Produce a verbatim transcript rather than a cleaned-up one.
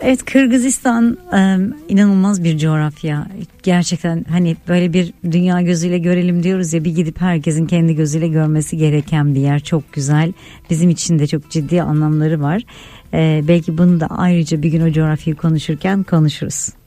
Evet, Kırgızistan e, inanılmaz bir coğrafya. Gerçekten hani böyle bir dünya gözüyle görelim diyoruz ya, bir gidip herkesin kendi gözüyle görmesi gereken bir yer. Çok güzel. Bizim için de çok ciddi anlamları var. E, belki bunu da ayrıca bir gün o coğrafyayı konuşurken konuşuruz.